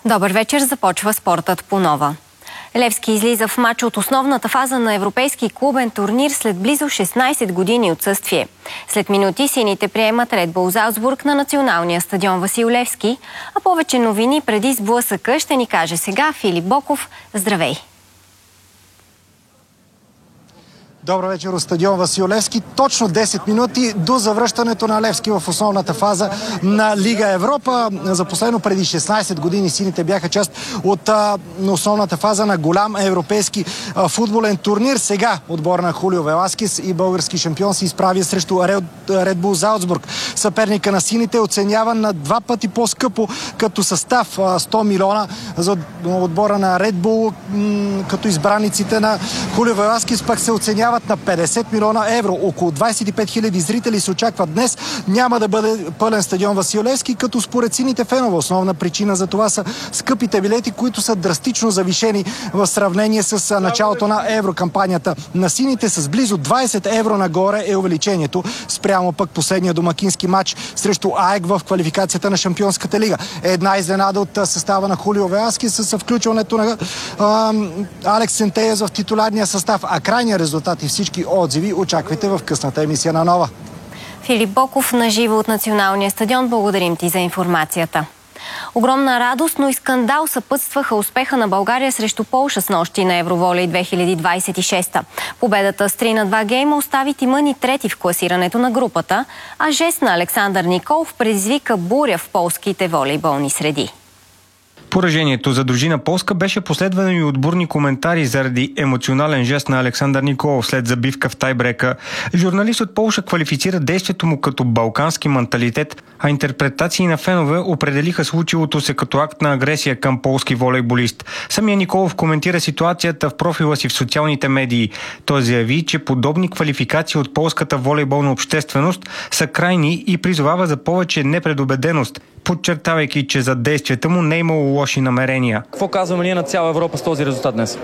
Добър вечер, започва спортът по нова. Левски излиза в матч от основната фаза на европейски клубен турнир след близо 16 години отсъствие. След минути сините приемат Ред Бул Залцбург на националния стадион Васил Левски, а повече новини преди сблъсъка ще ни каже сега Филип Боков. Здравей! Добър вечер от стадион Васил Левски. Точно 10 минути до завръщането на Левски в основната фаза на Лига Европа. За последно преди 16 години сините бяха част от основната фаза на голям европейски футболен турнир. Сега отбор на Хулио Веласкес и български шампион се изправи срещу Ред Бул Залцбург. Съперника на сините оценяван на 2 пъти по-скъпо като състав, 100 милиона за отбора на Ред Бул, като избраниците на Хулио Веласкес пък се оценяват на 50 милиона евро. Около 25 хиляди зрители се очакват днес. Няма да бъде пълен стадион Васил Левски, като според сините фенове основна причина за това са скъпите билети, които са драстично завишени в сравнение с началото на еврокампанията на сините. С близо 20 евро нагоре е увеличението спрямо пък последния домакински матч срещу АЕК в квалификацията на Шампионската лига. Една изненада от състава на Хулио Веласкес с включването на Алекс Сентеяс в титулярния състав, а крайният резултат и всички отзиви очаквайте в късната емисия на Нова. Филип Боков на живо от националния стадион. Благодарим ти за информацията. Огромна радост, но и скандал съпътстваха успеха на България срещу Полша с нощи на Евроволей 2026. Победата с 3-2 гейма остави тима ни трети в класирането на групата, а жест на Александър Николов предизвика буря в полските волейболни среди. Поражението за дружина Полска беше последвано и от бурни коментари заради емоционален жест на Александър Николов след забивка в тайбрека. Журналист от Полша квалифицира действието му като балкански менталитет, а интерпретации на фенове определиха случилото се като акт на агресия към полски волейболист. Самия Николов коментира ситуацията в профила си в социалните медии. Той заяви, че подобни квалификации от полската волейболна общественост са крайни и призовава за повече непредубеденост, подчертавайки, че за действията му не е имало лоши намерения. Какво казваме ние на цяла Европа с този резултат днес?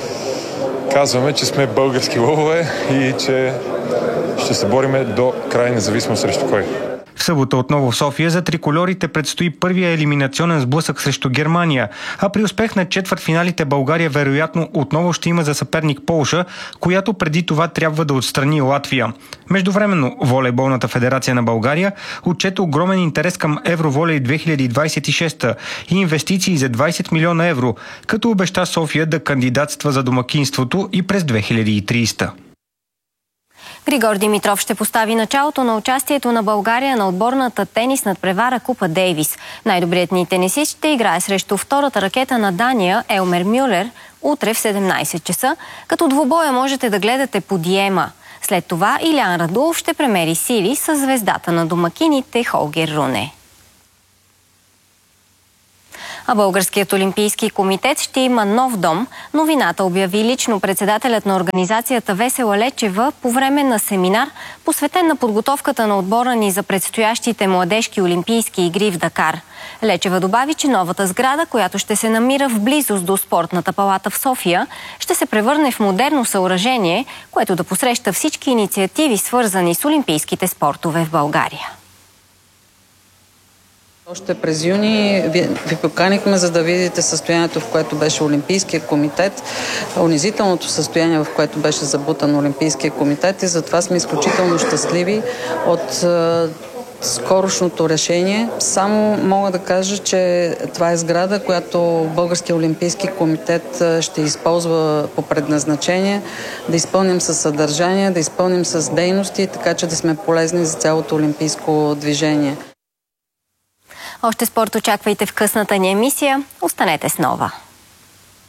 Казваме, че сме български лъвове и че ще се бориме до край, независимо срещу кой. В събота отново в София за трикольорите предстои първия елиминационен сблъсък срещу Германия, а при успех на четвъртфиналите България вероятно отново ще има за съперник Полша, която преди това трябва да отстрани Латвия. Междувременно Волейболната федерация на България отчете огромен интерес към Евроволей 2026 и инвестиции за 20 милиона евро, като обеща София да кандидатства за домакинството и през 2030. Григор Димитров ще постави началото на участието на България на отборната тенис надпревара Купа Дейвис. Най-добрият ни тенисист ще играе срещу втората ракета на Дания Елмер Мюлер утре в 17 часа, като двубоя можете да гледате по Диема. След това Илян Радулов ще премери сили с звездата на домакините Холгер Руне. А Българският олимпийски комитет ще има нов дом. Новината обяви лично председателят на организацията Весела Лечева по време на семинар, посветен на подготовката на отбора ни за предстоящите младежки олимпийски игри в Дакар. Лечева добави, че новата сграда, която ще се намира в близост до Спортната палата в София, ще се превърне в модерно съоръжение, което да посреща всички инициативи, свързани с олимпийските спортове в България. Още през юни ви поканихме, за да видите състоянието, в което беше Олимпийския комитет, унизителното състояние, в което беше забутан Олимпийския комитет, и затова сме изключително щастливи от скорошното решение. Само мога да кажа, че това е сграда, която Българския олимпийски комитет ще използва по предназначение, да изпълним със съдържание, да изпълним с дейности, така че да сме полезни за цялото олимпийско движение. Още спорт очаквайте в късната ни емисия. Останете с Нова.